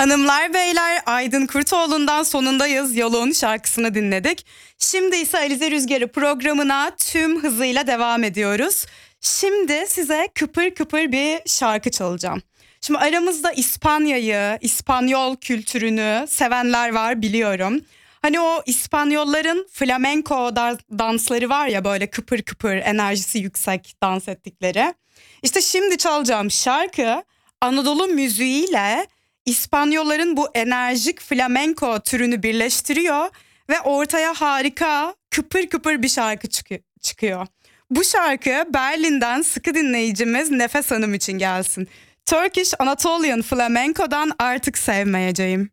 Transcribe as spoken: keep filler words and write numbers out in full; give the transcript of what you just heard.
Hanımlar beyler, Aydın Kurtoğlu'ndan Sonundayız Yolun şarkısını dinledik. Şimdi ise Alize Rüzgarı programına tüm hızıyla devam ediyoruz. Şimdi size kıpır kıpır bir şarkı çalacağım. Şimdi aramızda İspanya'yı, İspanyol kültürünü sevenler var biliyorum. Hani o İspanyolların flamenco dansları var ya, böyle kıpır kıpır enerjisi yüksek dans ettikleri. İşte şimdi çalacağım şarkı Anadolu müziğiyle İspanyolların bu enerjik flamenco türünü birleştiriyor ve ortaya harika kıpır kıpır bir şarkı çıkıyor. Bu şarkı Berlin'den sıkı dinleyicimiz Nefes Hanım için gelsin. Turkish Anatolian Flamenco'dan Artık Sevmeyeceğim.